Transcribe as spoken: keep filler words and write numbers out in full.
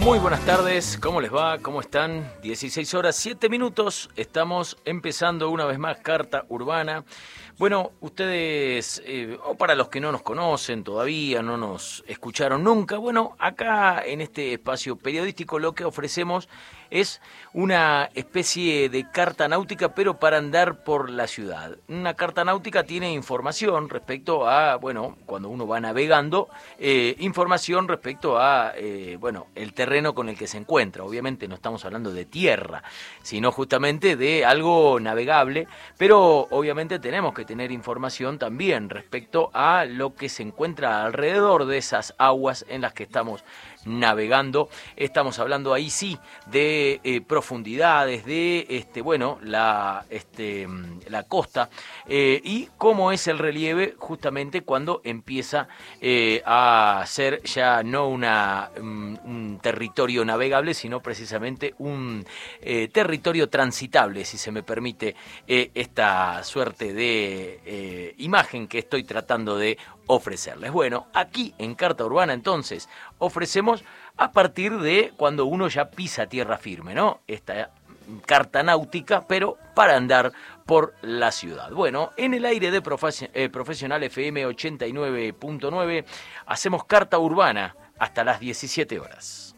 Muy buenas tardes, ¿cómo les va? ¿Cómo están? dieciséis horas, siete minutos, estamos empezando una vez más Carta Urbana. Bueno, ustedes, eh, o para los que no nos conocen todavía, no nos escucharon nunca, bueno, acá en este espacio periodístico lo que ofrecemos es una especie de carta náutica, pero para andar por la ciudad. Una carta náutica tiene información respecto a, bueno, cuando uno va navegando, eh, información respecto a, eh, bueno, el terreno con el que se encuentra. Obviamente no estamos hablando de tierra, sino justamente de algo navegable, pero obviamente tenemos que tener información también respecto a lo que se encuentra alrededor de esas aguas en las que estamos navegando. Estamos hablando ahí sí de eh, profundidades, de este bueno la este la costa eh, y cómo es el relieve justamente cuando empieza eh, a ser ya no una um, un territorio navegable, sino precisamente un eh, territorio transitable, si se me permite eh, esta suerte de eh, imagen que estoy tratando de ofrecerles. Bueno, aquí en Carta Urbana entonces ofrecemos a partir de cuando uno ya pisa tierra firme, ¿no? Esta carta náutica, pero para andar por la ciudad. Bueno, en el aire de Profes- eh, Profesional F M ochenta y nueve punto nueve hacemos Carta Urbana hasta las diecisiete horas.